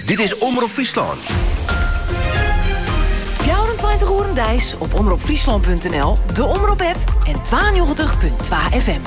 Dit is Omroep Friesland. 24 uur Dijs op omroepfriesland.nl, de Omroep-app en 92.2 FM.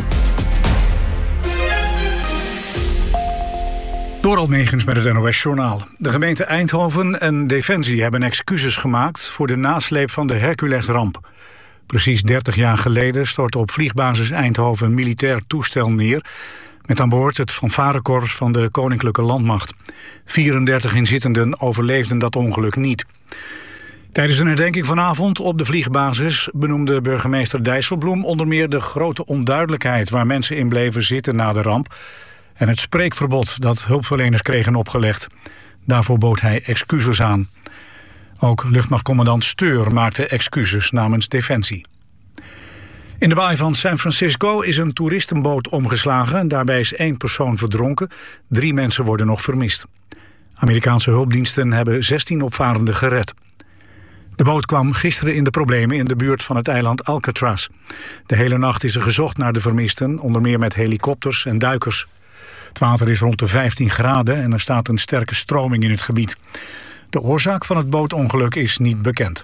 Doral Megens met het NOS-journaal. De gemeente Eindhoven en Defensie hebben excuses gemaakt voor de nasleep van de Hercules-ramp. Precies 30 jaar geleden stortte op vliegbasis Eindhoven een militair toestel neer, met aan boord het fanfarekorps van de Koninklijke Landmacht. 34 inzittenden overleefden dat ongeluk niet. Tijdens een herdenking vanavond op de vliegbasis benoemde burgemeester Dijsselbloem onder meer de grote onduidelijkheid waar mensen in bleven zitten na de ramp en het spreekverbod dat hulpverleners kregen opgelegd. Daarvoor bood hij excuses aan. Ook luchtmachtcommandant Steur maakte excuses namens Defensie. In de baai van San Francisco is een toeristenboot omgeslagen. Daarbij is 1 persoon verdronken. 3 mensen worden nog vermist. Amerikaanse hulpdiensten hebben 16 opvarenden gered. De boot kwam gisteren in de problemen in de buurt van het eiland Alcatraz. De hele nacht is er gezocht naar de vermisten, onder meer met helikopters en duikers. Het water is rond de 15 graden en er staat een sterke stroming in het gebied. De oorzaak van het bootongeluk is niet bekend.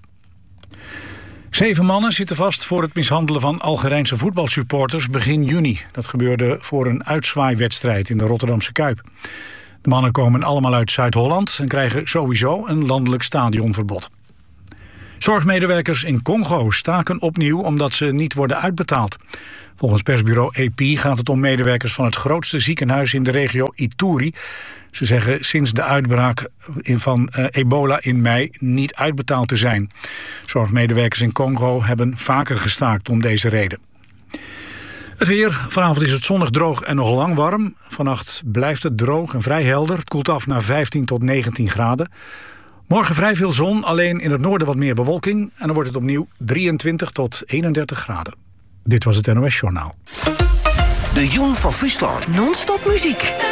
7 mannen zitten vast voor het mishandelen van Algerijnse voetbalsupporters begin juni. Dat gebeurde voor een uitzwaaiwedstrijd in de Rotterdamse Kuip. De mannen komen allemaal uit Zuid-Holland en krijgen sowieso een landelijk stadionverbod. Zorgmedewerkers in Congo staken opnieuw omdat ze niet worden uitbetaald. Volgens persbureau AP gaat het om medewerkers van het grootste ziekenhuis in de regio Ituri. Ze zeggen sinds de uitbraak van ebola in mei niet uitbetaald te zijn. Zorgmedewerkers in Congo hebben vaker gestaakt om deze reden. Het weer. Vanavond is het zonnig, droog en nog lang warm. Vannacht blijft het droog en vrij helder. Het koelt af naar 15 tot 19 graden. Morgen vrij veel zon, alleen in het noorden wat meer bewolking. En dan wordt het opnieuw 23 tot 31 graden. Dit was het NOS Journaal. De Jong van Friesland. Non-stop muziek.